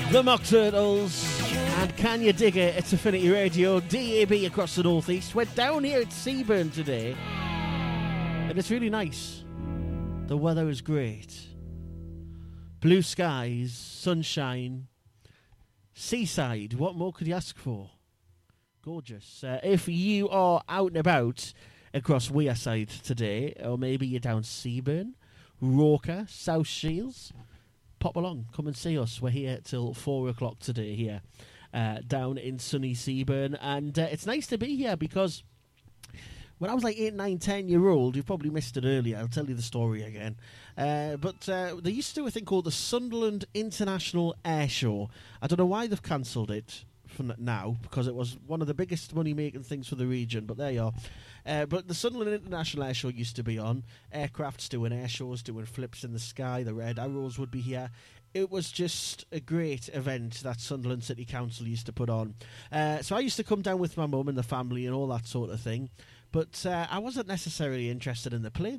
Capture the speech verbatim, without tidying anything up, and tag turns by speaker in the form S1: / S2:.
S1: The Mock Turtles and Can You Dig It? It's Affinity Radio, D A B across the northeast. We're down here at Seaburn today, and it's really nice. The weather is great. Blue skies, sunshine, seaside. What more could you ask for? Gorgeous. Uh, if you are out and about across Wearside today, or maybe you're down Seaburn, Roker, South Shields, pop along, come and see us. We're here till four o'clock today here, uh, down in sunny Seaburn, and uh, it's nice to be here because when I was like eight, nine, ten year old, you probably missed it earlier. I'll tell you the story again. Uh, but uh, they used to do a thing called the Sunderland International Air Show. I don't know why they've cancelled it for now, because it was one of the biggest money-making things for the region, but there you are. Uh, but the Sunderland International Air Show used to be on. Aircrafts doing air shows, doing flips in the sky. The Red Arrows would be here. It was just a great event that Sunderland City Council used to put on. Uh, so I used to come down with my mum and the family and all that sort of thing. But uh, I wasn't necessarily interested in the plane.